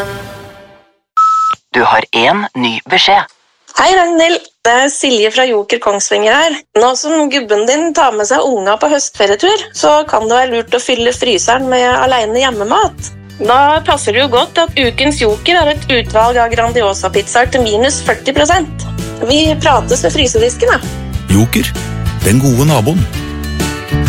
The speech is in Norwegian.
Du har en ny beskjed. Hei Ragnhild, det Silje fra Joker Kongsvinger her. Nå som gubben din tar med seg unga på høstferietur, så kan det være lurt å fylle fryseren med alene hjemmemat. Da passer det jo godt at ukens Joker er et utvalg av Grandiosa-pizzaer til minus 40%. Vi prates ved frysedisken, da. Joker, den gode naboen.